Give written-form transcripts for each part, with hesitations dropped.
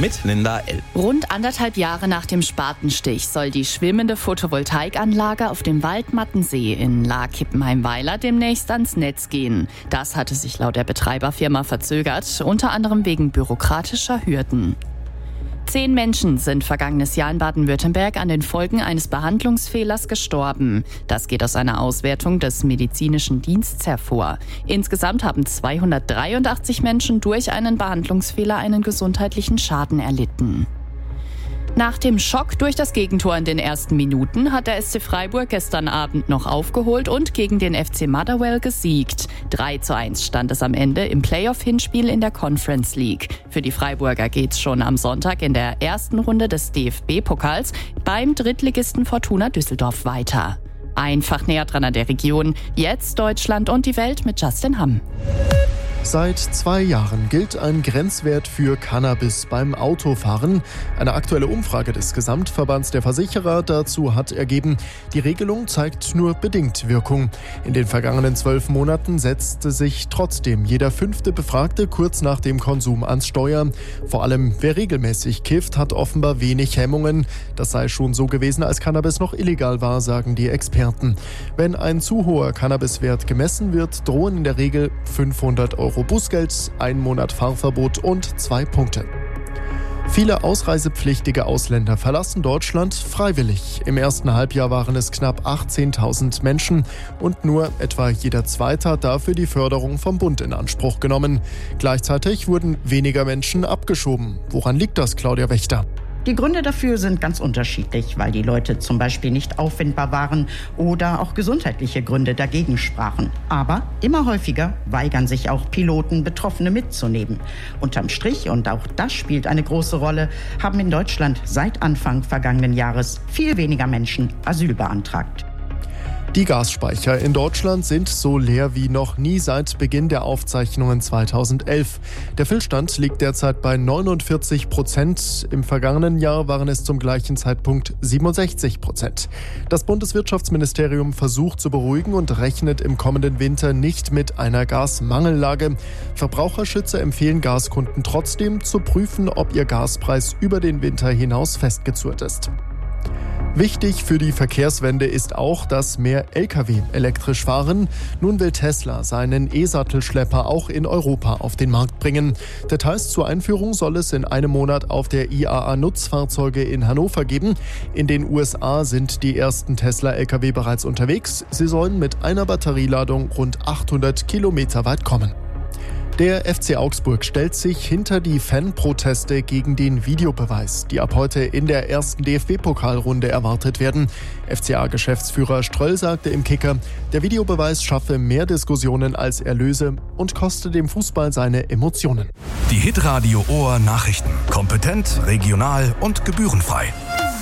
mit Linda L. Rund 1,5 Jahre nach dem Spatenstich soll die schwimmende Photovoltaikanlage auf dem Waldmattensee in Laak-Kippenheim-Weiler demnächst ans Netz gehen. Das hatte sich laut der Betreiberfirma verzögert, unter anderem wegen bürokratischer Hürden. 10 Menschen sind vergangenes Jahr in Baden-Württemberg an den Folgen eines Behandlungsfehlers gestorben. Das geht aus einer Auswertung des medizinischen Dienstes hervor. Insgesamt haben 283 Menschen durch einen Behandlungsfehler einen gesundheitlichen Schaden erlitten. Nach dem Schock durch das Gegentor in den ersten Minuten hat der SC Freiburg gestern Abend noch aufgeholt und gegen den FC Motherwell gesiegt. 3:1 stand es am Ende im Playoff-Hinspiel in der Conference League. Für die Freiburger geht's schon am Sonntag in der ersten Runde des DFB-Pokals beim Drittligisten Fortuna Düsseldorf weiter. Einfach näher dran an der Region. Jetzt Deutschland und die Welt mit Justin Hamm. Seit 2 Jahren gilt ein Grenzwert für Cannabis beim Autofahren. Eine aktuelle Umfrage des Gesamtverbands der Versicherer dazu hat ergeben, die Regelung zeigt nur bedingt Wirkung. In den vergangenen 12 Monaten setzte sich trotzdem jeder 5. Befragte kurz nach dem Konsum ans Steuer. Vor allem wer regelmäßig kifft, hat offenbar wenig Hemmungen. Das sei schon so gewesen, als Cannabis noch illegal war, sagen die Experten. Wenn ein zu hoher Cannabiswert gemessen wird, drohen in der Regel 500 Euro Bußgeld, 1 Monat Fahrverbot und 2 Punkte. Viele ausreisepflichtige Ausländer verlassen Deutschland freiwillig. Im ersten Halbjahr waren es knapp 18.000 Menschen und nur etwa jeder Zweite hat dafür die Förderung vom Bund in Anspruch genommen. Gleichzeitig wurden weniger Menschen abgeschoben. Woran liegt das, Claudia Wächter? Die Gründe dafür sind ganz unterschiedlich, weil die Leute zum Beispiel nicht auffindbar waren oder auch gesundheitliche Gründe dagegen sprachen. Aber immer häufiger weigern sich auch Piloten, Betroffene mitzunehmen. Unterm Strich, und auch das spielt eine große Rolle, haben in Deutschland seit Anfang vergangenen Jahres viel weniger Menschen Asyl beantragt. Die Gasspeicher in Deutschland sind so leer wie noch nie seit Beginn der Aufzeichnungen 2011. Der Füllstand liegt derzeit bei 49%. Im vergangenen Jahr waren es zum gleichen Zeitpunkt 67%. Das Bundeswirtschaftsministerium versucht zu beruhigen und rechnet im kommenden Winter nicht mit einer Gasmangellage. Verbraucherschützer empfehlen Gaskunden trotzdem zu prüfen, ob ihr Gaspreis über den Winter hinaus festgezurrt ist. Wichtig für die Verkehrswende ist auch, dass mehr Lkw elektrisch fahren. Nun will Tesla seinen E-Sattelschlepper auch in Europa auf den Markt bringen. Details zur Einführung soll es in einem Monat auf der IAA Nutzfahrzeuge in Hannover geben. In den USA sind die ersten Tesla-Lkw bereits unterwegs. Sie sollen mit einer Batterieladung rund 800 Kilometer weit kommen. Der FC Augsburg stellt sich hinter die Fanproteste gegen den Videobeweis, die ab heute in der ersten DFB-Pokalrunde erwartet werden. FCA-Geschäftsführer Ströll sagte im Kicker, der Videobeweis schaffe mehr Diskussionen als Erlöse und koste dem Fußball seine Emotionen. Die Hitradio Ohr Nachrichten. Kompetent, regional und gebührenfrei.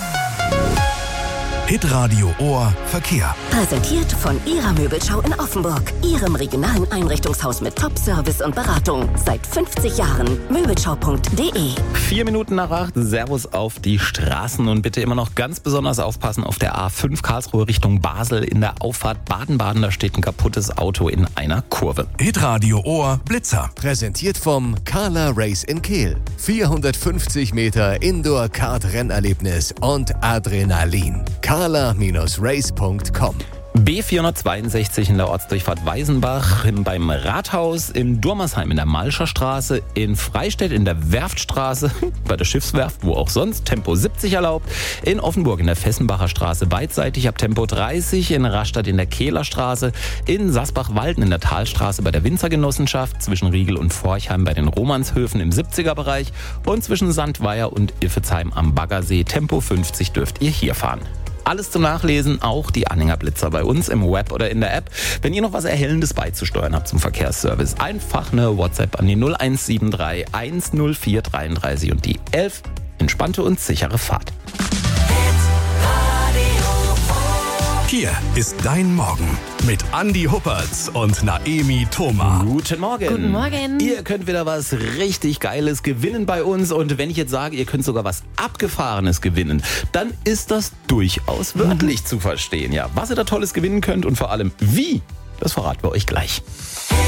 Hitradio Ohr Verkehr. Präsentiert von Ihrer Möbelschau in Offenburg. Ihrem regionalen Einrichtungshaus mit Top-Service und Beratung. Seit 50 Jahren. Möbelschau.de. 4 Minuten nach 8. Servus auf die Straßen und bitte immer noch ganz besonders aufpassen auf der A5 Karlsruhe Richtung Basel in der Auffahrt Baden-Baden. Da steht ein kaputtes Auto in einer Kurve. Hitradio Ohr Blitzer. Präsentiert vom Carla Race in Kehl. 450 Meter Indoor-Kart-Rennerlebnis und Adrenalin. carla-race.com. B462 in der Ortsdurchfahrt Weißenbach, beim Rathaus, in Durmersheim in der Malscher Straße, in Freistädt in der Werftstraße, bei der Schiffswerft, wo auch sonst, Tempo 70 erlaubt, in Offenburg in der Fessenbacher Straße beidseitig ab Tempo 30, in Rastatt in der Kehler Straße, in Sasbach-Walden in der Talstraße bei der Winzergenossenschaft, zwischen Riegel und Forchheim bei den Romanshöfen im 70er-Bereich und zwischen Sandweier und Iffezheim am Baggersee, Tempo 50 dürft ihr hier fahren. Alles zum Nachlesen, auch die Anhängerblitzer bei uns im Web oder in der App. Wenn ihr noch was Erhellendes beizusteuern habt zum Verkehrsservice, einfach eine WhatsApp an die 0173 104 33 und die 11. Entspannte und sichere Fahrt. Hier ist dein Morgen mit Andi Huppertz und Naemi Thoma. Guten Morgen. Guten Morgen. Ihr könnt wieder was richtig Geiles gewinnen bei uns. Und wenn ich jetzt sage, ihr könnt sogar was Abgefahrenes gewinnen, dann ist das durchaus wörtlich zu verstehen. Ja, was ihr da Tolles gewinnen könnt und vor allem wie, das verraten wir euch gleich.